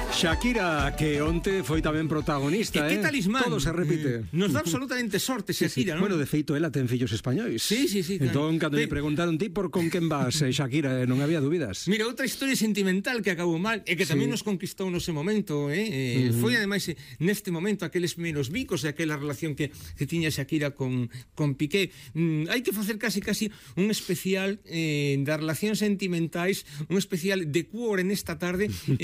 Shakira, que onte foi tamén protagonista, que talismán. Todo se repite. Nos dá absolutamente sorte Shakira, non? Bueno, de feito, ela ten fillos españois. Sí. Entón, cando lle preguntaron ti por con quen vas, Shakira, non había dúbidas. Mira, outra historia sentimental que acabou mal e que tamén nos conquistou nese momento, foi ademais neste momento aqueles primeros bicos e aquela relación que tiña Shakira con Piqué. Hai que facer casi un especial das relacións sentimentais, un especial de cuore nesta tarde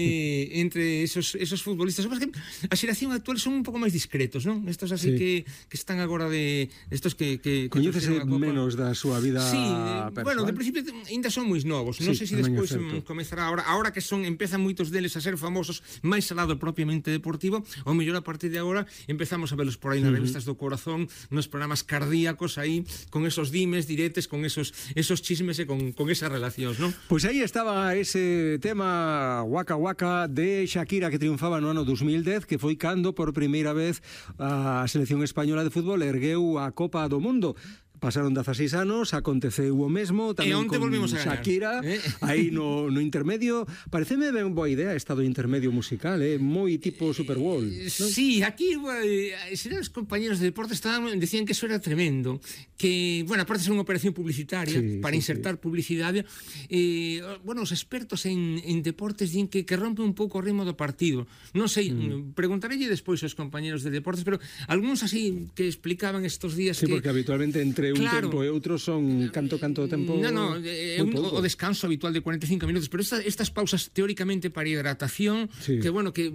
entre esos futbolistas. Que a xeración actual son un pouco máis discretos, non? Estos así que están agora de estos que coñécese menos da súa vida personal. Bueno, de principio ainda son moi novos. Non sei se despois comezará ahora que empezan moitos deles a ser famosos máis alá do propiamente deportivo, ou mellor a partir de agora empezamos a velos por aí nas revistas do corazón, nos programas cardíacos aí, con esos dimes, diretes, con esos chismes e con esas relacións, non? Pois aí estaba ese tema Waka Waka de Shakira que triunfaba no ano 2010, que foi cando por primeira vez a selección española de fútbol ergueu a Copa do Mundo. Pasaron 16 anos, aconteceu o mesmo tamén con Shakira aí no intermedio. Pareceme ben boa idea esta do intermedio musical, moi tipo Super Bowl, ¿no? Sí, aquí serán os compañeros de deportes decían que eso era tremendo, que, bueno, aparte de ser unha operación publicitaria para insertar publicidade, bueno, os expertos en deportes din que rompe un pouco o ritmo do partido. Non sei, preguntarelle despois aos compañeros de deportes, pero algúns así que explicaban estos días que... Sí, porque habitualmente entre un tempo e outro son canto tempo. No, o descanso habitual de 45 minutos, pero estas pausas teóricamente para hidratación, que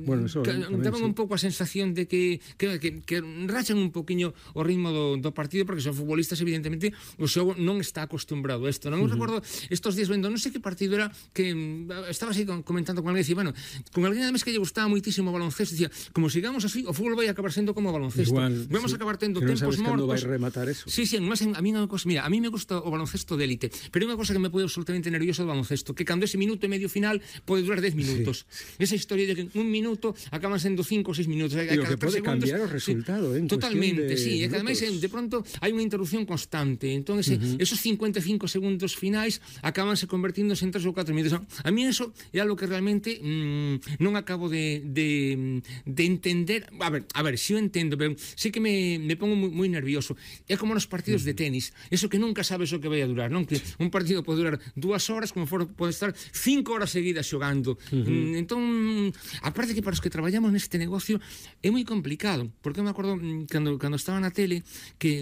daban un pouco a sensación de que rachan un poquinho o ritmo do partido, porque son futbolistas, evidentemente, o xogo non está acostumbrado a isto. Non recordo estos días vendo, non sei que partido era, que estaba así comentando con alguén, dicía, bueno, con alguén además que lle gustaba moitísimo o baloncesto, dicía, como sigamos así, o fútbol vai acabar sendo como o baloncesto. Vamos a acabar tendo tempos mortos. Vai rematar eso. Sí, además a mí mira, a mí me gusta o baloncesto de élite, pero é unha cosa que me pode absolutamente nervioso do baloncesto, que cando ese minuto e medio final pode durar 10 minutos. Esa historia de que un minuto acaban sendo 5 ou 6 minutos. E o que pode cambiar o resultado, totalmente, sí. E que ademais, de pronto, hai unha interrupción constante. Entón, esos 55 segundos finais acabanse convertíndose en 3 ou 4 minutos. A mí eso é algo que realmente non acabo de entender. A ver, si eu entendo, pero sí que me pongo moi nervioso. É como nos partidos de tenis. Eso que nunca sabes o que vai a durar, non? Que un partido pode durar 2 horas, como pode estar 5 horas seguidas xogando. Entón, aparte que para os que traballamos neste negocio é moi complicado, porque eu me acordo cando estaba na tele que